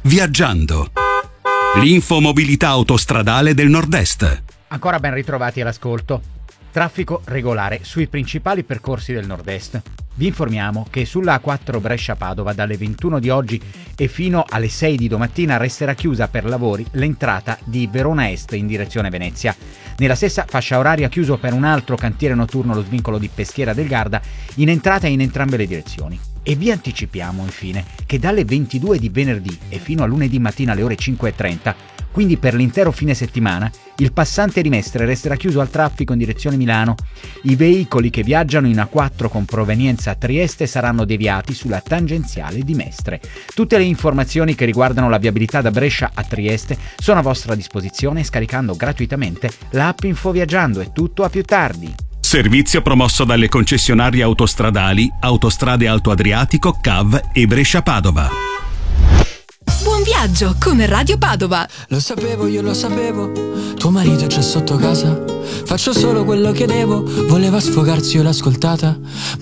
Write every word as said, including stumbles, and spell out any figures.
Viaggiando. L'infomobilità autostradale del Nord-Est. Ancora ben ritrovati all'ascolto. Traffico regolare sui principali percorsi del Nord-Est. Vi informiamo che sulla A quattro Brescia-Padova dalle ventuno di oggi e fino alle sei di domattina resterà chiusa per lavori l'entrata di Verona Est in direzione Venezia. Nella stessa fascia oraria chiuso per un altro cantiere notturno lo svincolo di Peschiera del Garda in entrata in entrambe le direzioni. E vi anticipiamo infine che dalle ventidue di venerdì e fino a lunedì mattina alle ore cinque e trenta, quindi per l'intero fine settimana, il passante di Mestre resterà chiuso al traffico in direzione Milano. I veicoli che viaggiano in A quattro con provenienza a Trieste saranno deviati sulla tangenziale di Mestre. Tutte le informazioni che riguardano la viabilità da Brescia a Trieste sono a vostra disposizione scaricando gratuitamente l'app Infoviaggiando. È tutto, a più tardi. Servizio promosso dalle concessionarie autostradali Autostrade Alto Adriatico, C A V e Brescia-Padova. Buon viaggio con Radio Padova. Lo sapevo, io lo sapevo, tuo marito c'è sotto casa. Faccio solo quello che devo, voleva sfogarsi, io l'ho ascoltata.